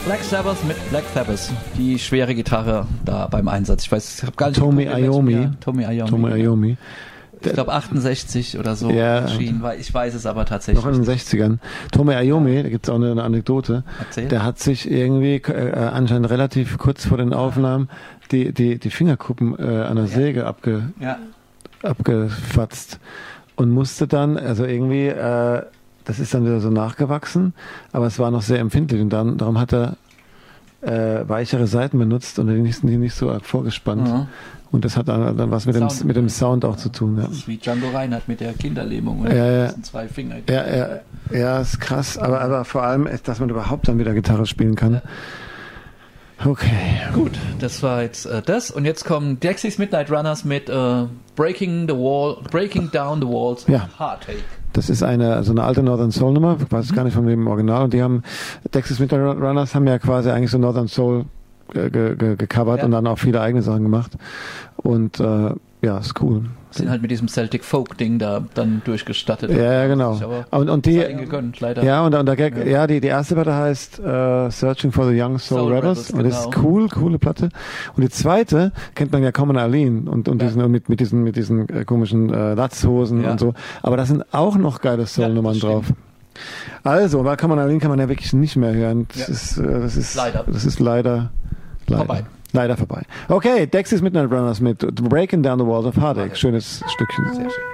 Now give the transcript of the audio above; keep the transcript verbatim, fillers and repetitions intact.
Black Sabbath mit Black Sabbath. Die schwere Gitarre da beim Einsatz. Ich weiß, ich habe gar nicht Tommy Iommi. Tommy Iommi. Tommy Iommi. Ich glaube achtundsechzig oder so ja, erschienen, weil ich weiß es aber tatsächlich. Noch in den sechzigern. Tommy Iommi, da gibt es auch eine, eine Anekdote. Erzähl. Der hat sich irgendwie äh, anscheinend relativ kurz vor den Aufnahmen die, die, die Fingerkuppen äh, an der Säge ja. abge, ja. abgefatzt und musste dann, also irgendwie, äh, das ist dann wieder so nachgewachsen, aber es war noch sehr empfindlich und dann, darum hat er äh, weichere Seiten benutzt und die nicht, die nicht so arg vorgespannt. Mhm. Und das hat dann, dann was mit dem, mit dem Sound auch zu tun. Ja. Das ist wie Django Reinhardt mit der Kinderlähmung. Oder? Ja, ja. Das sind zwei Finger. Ja, ja, ja, ist krass. Aber, aber vor allem, dass man überhaupt dann wieder Gitarre spielen kann. Okay. Gut, das war jetzt äh, das. Und jetzt kommen Dexys Midnight Runners mit äh, Breaking the Wall, Breaking Down the Walls, ja. Heartache. Das ist eine, so eine alte Northern Soul Nummer. Ich weiß mhm. gar nicht von dem Original. Und die haben, Dexys Midnight Runners haben ja quasi eigentlich so Northern Soul Ge, ge, gecovert ja. und dann auch viele eigene Sachen gemacht und äh, ja, ist cool. Sind halt mit diesem Celtic Folk Ding da dann durchgestattet. Ja, ja genau. Und, und die gegönnt, leider. Ja, und, und der Gag, ja. ja, die die erste Platte heißt uh, Searching for the Young Soul, Soul Rebels und das genau. ist cool, coole Platte. Und die zweite kennt man ja Common Arlene und und ja. diesen mit mit diesen mit diesen äh, komischen äh, Latzhosen ja. und so. Aber da sind auch noch geile Soul-Nummern ja, drauf. Also, bei Common Arlene kann man ja wirklich nicht mehr hören. Das ja. ist äh, das ist leider. Das ist leider Leider. Vorbei. Leider vorbei. Okay, Dexys Midnight Runners mit Breaking Down the Walls of Heartache. Schönes Stückchen. Sehr schön.